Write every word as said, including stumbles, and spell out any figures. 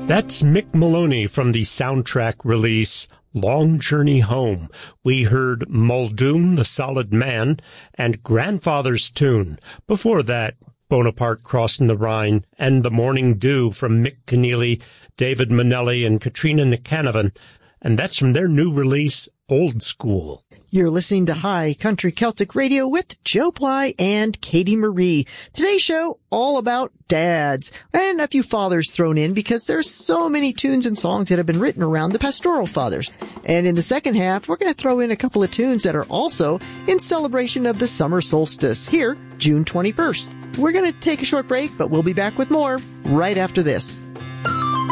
That's Mick Maloney from the soundtrack release Long Journey Home. We heard Muldoon, the Solid Man, and Grandfather's Tune. Before that, Bonaparte Crossing the Rhine and The Morning Dew from Mick Keneally, David Manelli, and Katrina Nikanovan. And that's from their new release, Old School. You're listening to High Country Celtic Radio with Joe Ply and Katie Marie. Today's show, all about dads. And a few fathers thrown in because there's so many tunes and songs that have been written around the pastoral fathers. And in the second half, we're going to throw in a couple of tunes that are also in celebration of the summer solstice here, June twenty-first. We're going to take a short break, but we'll be back with more right after this.